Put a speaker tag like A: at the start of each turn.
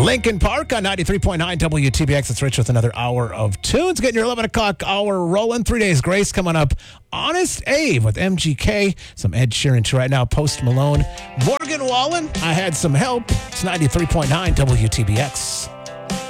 A: Lincoln Park on 93.9 WTBX. It's Rich with another hour of tunes. Getting your 11 o'clock hour rolling. 3 Days Grace coming up. Honest Abe with MGK. Some Ed Sheeran right now. Post Malone. Morgan Wallen. I Had Some Help. It's 93.9 WTBX.